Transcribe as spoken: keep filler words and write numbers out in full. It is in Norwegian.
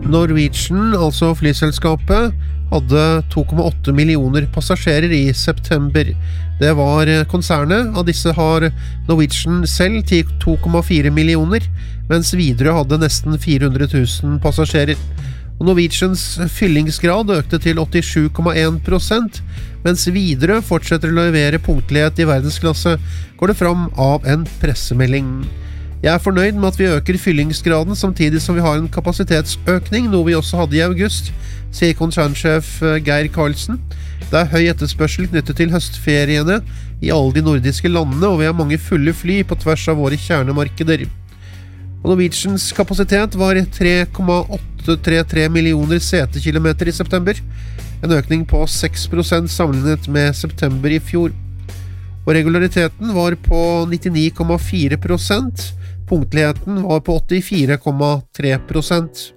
Norwegian, altså flyselskapet, hadde to komma åtte millioner passasjerer i september. Det var konsernet. Av disse har Norwegian selv to komma fire millioner, mens Widerøe hadde nesten fire hundre tusen passasjerer. Og Norwegians fyllingsgrad økte til åttisju komma en prosent, mens Widerøe fortsetter å levere punktlighet i verdensklasse, går det fram av en pressemelding. Jeg er fornøyd med at vi øker fyllingsgraden samtidig som vi har en kapasitetsøkning, noe vi også hadde i august, sier konsernsjef Geir Karlsen. Det er høy etterspørsel knyttet til høstferiene i alle de nordiske landene, og vi har mange fulle fly på tvers av våre kjernemarkeder. Og Norwegians kapasitet var tre komma åtte tre tre millioner setekilometer i september, en økning på seks prosent sammenlignet med september i fjor. Og regulariteten var på nittini komma fire prosent, punktligheten var på åttifire komma tre prosent.